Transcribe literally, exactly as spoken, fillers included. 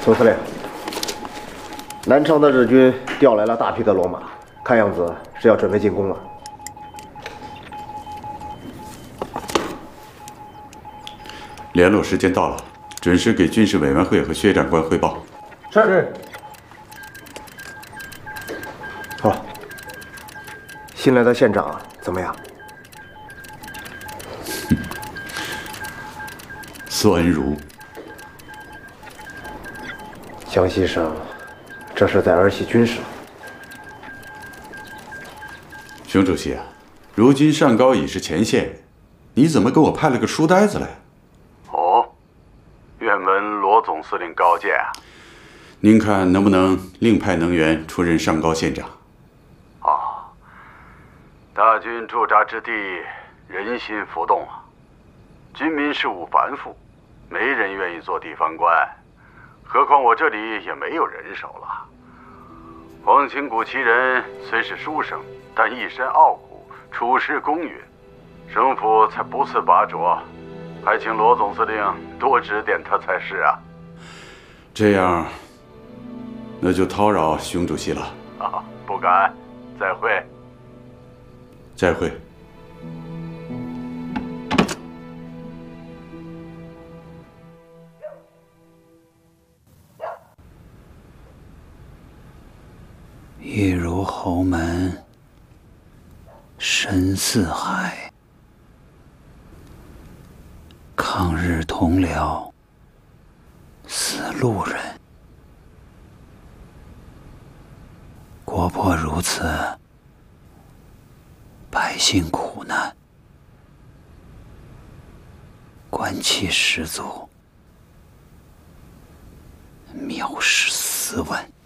总司令，南昌的日军调来了大批的骡马，看样子是要准备进攻了。 联络时间到了，准时给军事委员会和薛长官汇报。 是。好，新来的县长怎么样？ 孙如。 江西省，这是在儿戏军事。 熊主席啊，如今上高已是前线，你怎么给我派了个书呆子来？ 哦，愿闻罗总司令高见啊！ 您看能不能另派能员出任上高县长？ 哦，大军驻扎之地，人心浮动啊，军民事务繁复，没人愿意做地方官。 何况我这里也没有人手了。皇亲谷旗人虽是书生，但一身傲骨，处事公允，省府才不次拔擢，还请罗总司令多指点他才是啊。 这样，那就叨扰熊主席了。 啊，不敢。再会。 再会。 玉如侯门，深似海；抗日同僚，似路人。国破如此，百姓苦难，官气十足，藐视斯文。